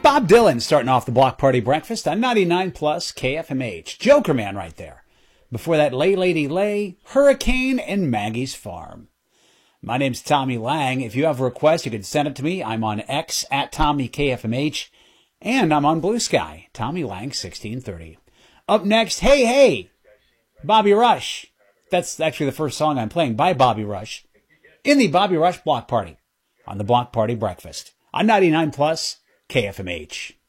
Bob Dylan starting off the Block Party Breakfast on 99 plus KFMH. Joker Man right there. Before that, Lay Lady Lay, Hurricane, and Maggie's Farm. My name's Tommy Lang. If you have a request, you can send it to me. I'm on X at TommyKFMH, and I'm on Blue Sky, Tommy Lang 1630. Up next, Hey Hey, Bobby Rush. That's actually the first song I'm playing by Bobby Rush in the Bobby Rush Block Party on the Block Party Breakfast on 99 plus KFMH.